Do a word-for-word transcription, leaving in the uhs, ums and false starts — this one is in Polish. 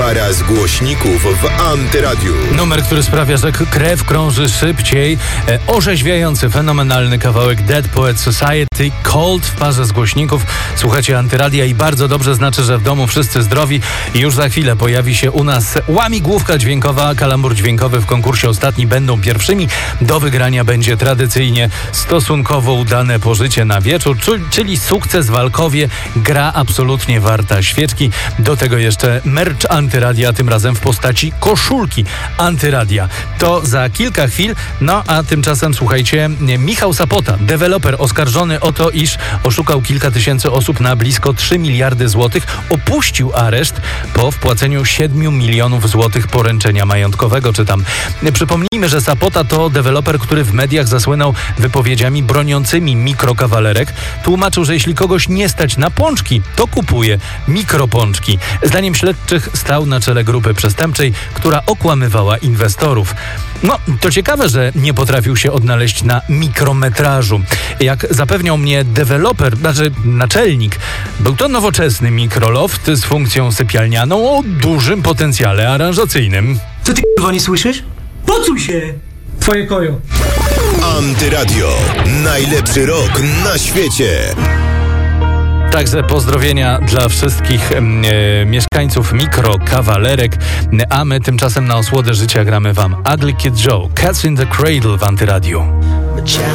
Para z głośników w Antyradiu. Numer, który sprawia, że krew krąży szybciej. E, orzeźwiający, fenomenalny kawałek Dead Poet Society, Cold w parze z głośników. Słuchacie Antyradia i bardzo dobrze znaczy, że w domu wszyscy zdrowi. I już za chwilę pojawi się u nas łamigłówka dźwiękowa, kalambur dźwiękowy w konkursie ostatni. Będą pierwszymi. Do wygrania będzie tradycyjnie stosunkowo udane pożycie na wieczór, czyli sukces w Alkowie. Gra absolutnie warta świeczki. Do tego jeszcze merch Antyradia, tym razem w postaci koszulki Antyradia. To za kilka chwil. No a tymczasem słuchajcie, Michał Sapota, deweloper oskarżony o to, iż oszukał kilka tysięcy osób na blisko trzy miliardy złotych, opuścił areszt po wpłaceniu siedmiu milionów złotych poręczenia majątkowego, czytam. Przypomnijmy, że Sapota to deweloper, który w mediach zasłynął wypowiedziami broniącymi mikrokawalerek. Tłumaczył, że jeśli kogoś nie stać na pączki, to kupuje mikropączki. Zdaniem śledczych stał na czele grupy przestępczej, która okłamywała inwestorów. No, to ciekawe, że nie potrafił się odnaleźć na mikrometrażu. Jak zapewniał mnie deweloper, znaczy naczelnik, był to nowoczesny mikroloft z funkcją sypialnianą o dużym potencjale aranżacyjnym. Co ty k***wa nie słyszysz? Pocuj się! Twoje kojo. Antyradio. Najlepszy rok na świecie. Także pozdrowienia dla wszystkich e, mieszkańców mikrokawalerek, a my tymczasem na osłodę życia gramy wam Ugly Kid Joe, Cats in the Cradle w Antyradiu.